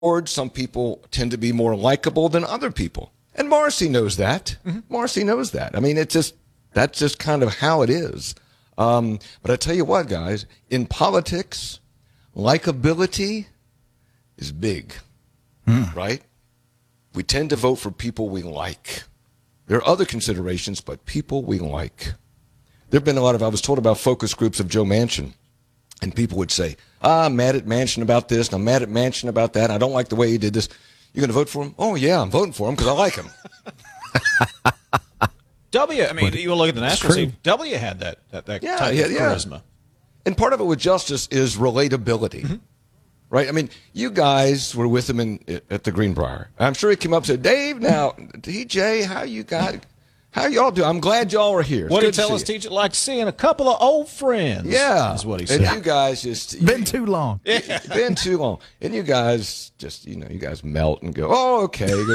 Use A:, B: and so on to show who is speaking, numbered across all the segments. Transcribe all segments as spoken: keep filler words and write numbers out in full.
A: board, some people tend to be more likable than other people. And Morrissey knows that. Mm-hmm. Morrissey knows that. I mean, it's just, that's just kind of how it is. Um, but I tell you what, guys, in politics, likability is big, mm. right? We tend to vote for people we like. There are other considerations, but people we like. There have been a lot of, I was told about focus groups of Joe Manchin, and people would say, ah, I'm mad at Manchin about this, and I'm mad at Manchin about that. I don't like the way he did this. You're going to vote for him? Oh, yeah, I'm voting for him because I like him.
B: W, I mean, you look at the national scene, W had that, that, that
A: yeah,
B: type
A: yeah,
B: of
A: yeah.
B: charisma.
A: And part of it with Justice is relatability, mm-hmm. right? I mean, you guys were with him in, at the Greenbrier. I'm sure he came up and said, Dave, now, T J, how you got How y'all do? I'm glad y'all are here.
B: What did he tell us, teacher? Like seeing a couple of old friends.
A: Yeah.
B: Is what he said.
A: And you guys just...
C: Been
A: you,
C: too long.
A: Yeah. Been too long. And you guys just, you know, you guys melt and go, oh, okay. Good.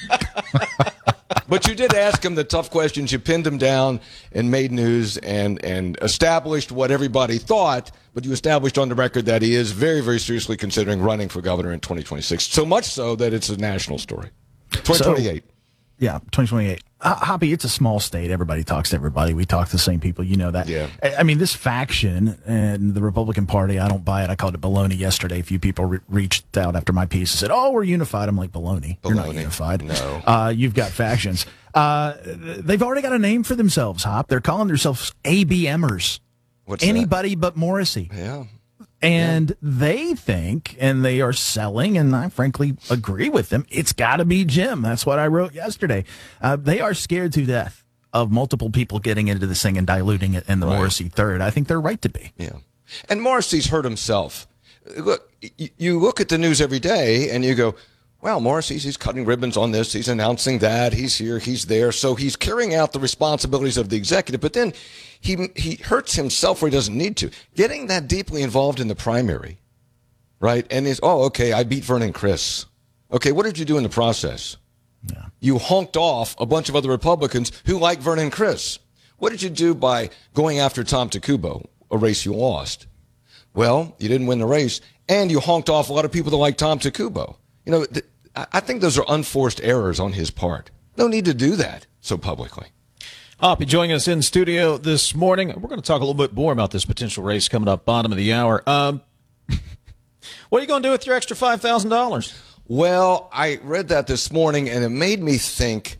A: But you did ask him the tough questions. You pinned him down and made news and, and established what everybody thought, but you established on the record that he is very, very seriously considering running for governor in twenty twenty-six. So much so that it's a national story. twenty twenty-eight.
C: So, yeah, twenty twenty-eight. Uh, Hoppy, it's a small state. Everybody talks to everybody. We talk to the same people. You know that.
A: Yeah.
C: I, I mean, this faction and the Republican Party, I don't buy it. I called it baloney yesterday. A few people re- reached out after my piece and said, oh, we're unified. I'm like, baloney. baloney. You're not unified.
A: No.
C: Uh, you've got factions. Uh, they've already got a name for themselves, Hop. They're calling themselves A B Mers.
A: What's
C: Anybody
A: that?
C: But Morrissey.
A: Yeah.
C: And
A: yeah.
C: they think, and they are selling, and I frankly agree with them, it's got to be Jim. That's what I wrote yesterday. Uh, they are scared to death of multiple people getting into this thing and diluting it in the right. Morrissey third. I think they're right to be.
A: Yeah. And Morrissey's hurt himself. Look, you look at the news every day, and you go, well, Morrissey's he's cutting ribbons on this. He's announcing that. He's here. He's there. So he's carrying out the responsibilities of the executive. But then he he hurts himself where he doesn't need to. Getting that deeply involved in the primary, right? And is oh, okay, I beat Vernon Criss. Okay, what did you do in the process?
C: Yeah.
A: You honked off a bunch of other Republicans who like Vernon Criss. What did you do by going after Tom Takubo, a race you lost? Well, you didn't win the race, and you honked off a lot of people that like Tom Takubo. You know, th- I think those are unforced errors on his part. No need to do that so publicly.
B: Hoppy joining us in studio this morning. We're going to talk a little bit more about this potential race coming up bottom of the hour. Um, what are you going to do with your extra five thousand dollars?
A: Well, I read that this morning, and it made me think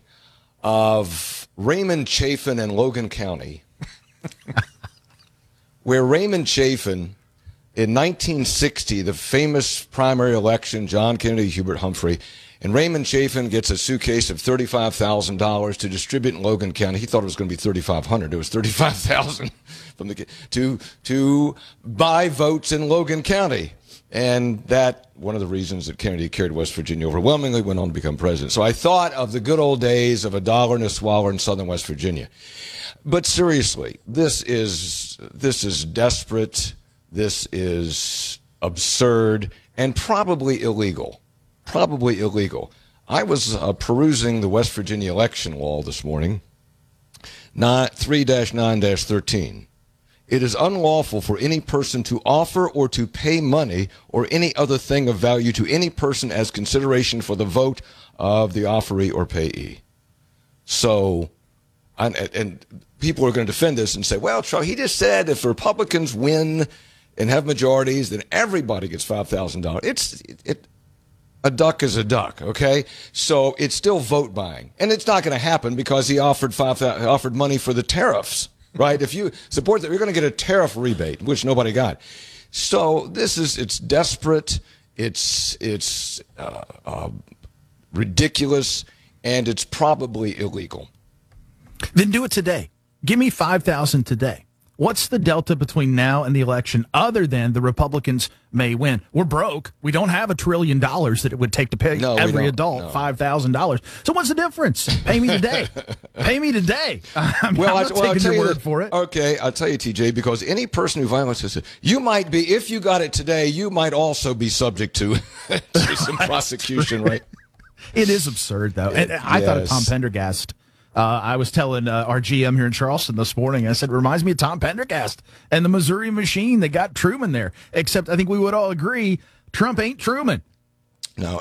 A: of Raymond Chafin in Logan County, where Raymond Chafin, in nineteen sixty, the famous primary election, John Kennedy, Hubert Humphrey, and Raymond Chafin gets a suitcase of thirty-five thousand dollars to distribute in Logan County. He thought it was going to be thirty-five hundred dollars. It was thirty-five thousand dollars from the to to buy votes in Logan County. And that, one of the reasons that Kennedy carried West Virginia overwhelmingly, went on to become president. So I thought of the good old days of a dollar and a swallow in southern West Virginia. But seriously, this is this is desperate. This is absurd and probably illegal. Probably illegal. I was uh, perusing the West Virginia election law this morning, three dash nine dash thirteen. It is unlawful for any person to offer or to pay money or any other thing of value to any person as consideration for the vote of the offeree or payee. So, and, and people are going to defend this and say, well, Charlie, he just said if Republicans win and have majorities, then everybody gets five thousand dollars. It's it, it, a duck is a duck, okay? So it's still vote buying, and it's not going to happen because he offered five offered money for the tariffs, right? If you support that, you're going to get a tariff rebate, which nobody got. So this is it's desperate, it's it's uh, uh, ridiculous, and it's probably illegal.
C: Then do it today. Give me five thousand today. What's the delta between now and the election other than the Republicans may win? We're broke. We don't have a trillion dollars that it would take to pay
A: no,
C: every adult
A: no.
C: five thousand dollars. So what's the difference? Pay me today. Pay me today. I'm,
A: well,
C: I'm not
A: I, well,
C: taking
A: your
C: your word
A: that,
C: for it.
A: Okay, I'll tell you, T J, because any person who violates this, you might be, if you got it today, you might also be subject to, to some prosecution, right?
C: It is absurd, though. And I
A: yes.
C: thought of Tom Pendergast. Uh, I was telling uh, our G M here in Charleston this morning, I said, it reminds me of Tom Pendergast and the Missouri Machine that got Truman there. Except I think we would all agree Trump ain't Truman.
A: Now,